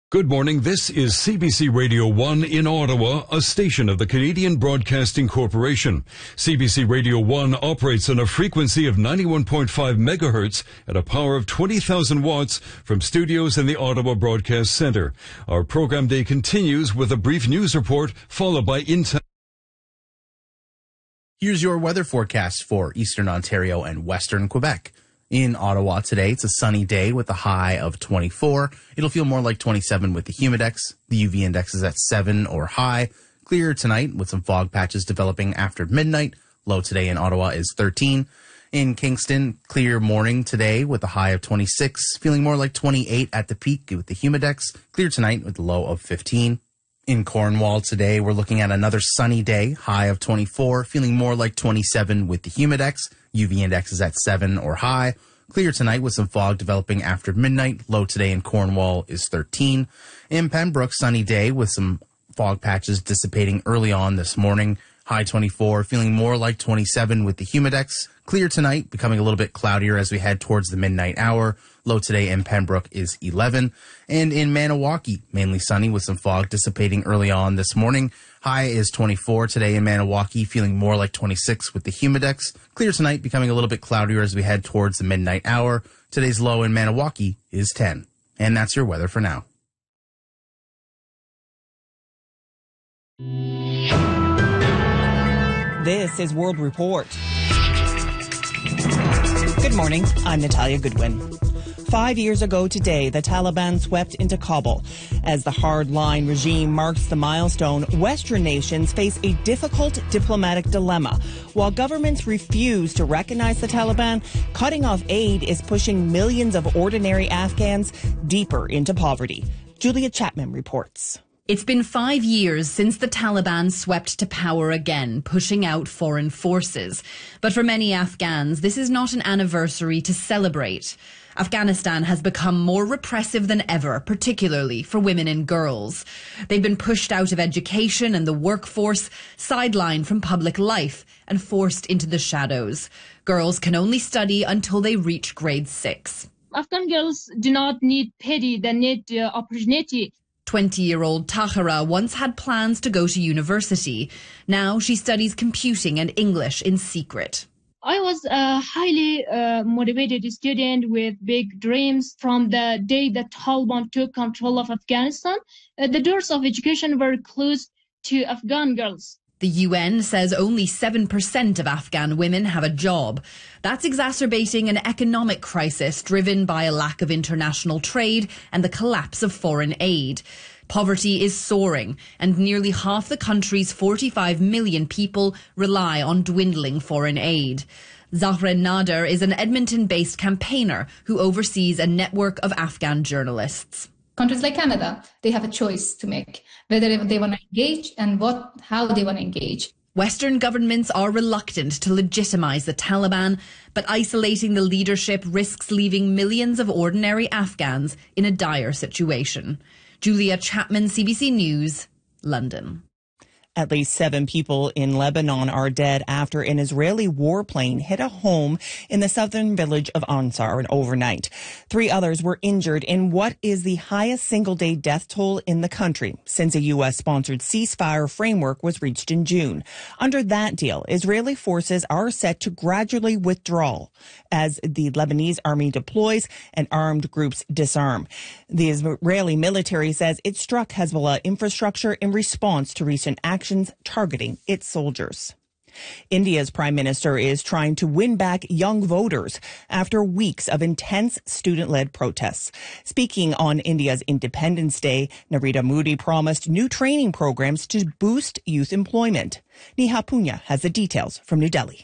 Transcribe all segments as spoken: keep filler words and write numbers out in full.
Good morning. This is C B C Radio one in Ottawa, a station of the Canadian Broadcasting Corporation. C B C Radio one operates on a frequency of ninety-one point five megahertz at a power of twenty thousand watts from studios in the Ottawa Broadcast Centre. Our program day continues with a brief news report followed by Intel. Here's your weather forecast for Eastern Ontario and Western Quebec. In Ottawa today, it's a sunny day with a high of twenty-four. It'll feel more like twenty-seven with the humidex. The U V index is at seven or high. Clear tonight with some fog patches developing after midnight. Low today in Ottawa is thirteen. In Kingston, clear morning today with a high of twenty-six. Feeling more like twenty-eight at the peak with the humidex. Clear tonight with a low of fifteen. In Cornwall today, we're looking at another sunny day, high of twenty-four, feeling more like twenty-seven with the humidex. U V index is at seven or high. Clear tonight with some fog developing after midnight. Low today in Cornwall is thirteen. In Pembroke, sunny day with some fog patches dissipating early on this morning. High twenty-four, feeling more like twenty-seven with the humidex. Clear tonight, becoming a little bit cloudier as we head towards the midnight hour. Low today in Pembroke is eleven. And in Maniwaki, mainly sunny with some fog dissipating early on this morning. High is twenty-four today in Maniwaki, feeling more like twenty-six with the humidex. Clear tonight, becoming a little bit cloudier as we head towards the midnight hour. Today's low in Maniwaki is ten. And that's your weather for now. This is World Report. Good morning, I'm Natalia Goodwin. Five years ago today, the Taliban swept into Kabul. As the hardline regime marks the milestone, Western nations face a difficult diplomatic dilemma. While governments refuse to recognize the Taliban, cutting off aid is pushing millions of ordinary Afghans deeper into poverty. Julia Chapman reports. It's been five years since the Taliban swept to power again, pushing out foreign forces. But for many Afghans, this is not an anniversary to celebrate. Afghanistan has become more repressive than ever, particularly for women and girls. They've been pushed out of education and the workforce, sidelined from public life, and forced into the shadows. Girls can only study until they reach grade six. Afghan girls do not need pity, they need uh, opportunity. twenty-year-old Tahira once had plans to go to university. Now she studies computing and English in secret. I was a highly uh, motivated student with big dreams. From the day the Taliban took control of Afghanistan, uh, the doors of education were closed to Afghan girls. The U N says only seven percent of Afghan women have a job. That's exacerbating an economic crisis driven by a lack of international trade and the collapse of foreign aid. Poverty is soaring, and nearly half the country's forty-five million people rely on dwindling foreign aid. Zahra Nader is an Edmonton-based campaigner who oversees a network of Afghan journalists. Countries like Canada, they have a choice to make, whether they want to engage and what, how they want to engage. Western governments are reluctant to legitimize the Taliban, but isolating the leadership risks leaving millions of ordinary Afghans in a dire situation. Julia Chapman, C B C News, London. At least seven people in Lebanon are dead after an Israeli warplane hit a home in the southern village of Ansar overnight. Three others were injured in what is the highest single-day death toll in the country since a U S-sponsored ceasefire framework was reached in June. Under that deal, Israeli forces are set to gradually withdraw as the Lebanese army deploys and armed groups disarm. The Israeli military says it struck Hezbollah infrastructure in response to recent actions targeting its soldiers. India's prime minister is trying to win back young voters after weeks of intense student-led protests. Speaking on India's Independence Day, Narendra Modi promised new training programs to boost youth employment. Neha Punya has the details from New Delhi.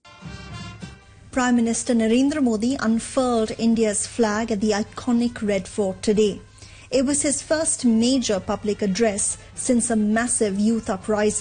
Prime Minister Narendra Modi unfurled India's flag at the iconic Red Fort today. It was his first major public address since a massive youth uprising